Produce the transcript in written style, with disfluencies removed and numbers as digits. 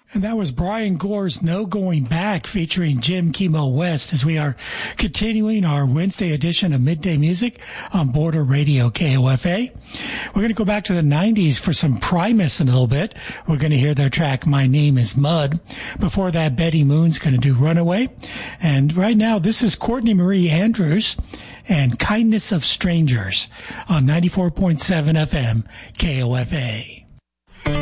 And that was Brian Gore's No Going Back featuring Jim Chemo West as we are continuing our Wednesday edition of Midday Music on Border Radio KOFA. We're going to go back to the 90s for some Primus in a little bit. We're going to hear their track, My Name is Mud. Before that, Betty Moon's going to do Runaway. And right now, this is Courtney Marie Andrews and Kindness of Strangers on 94.7 FM KOFA.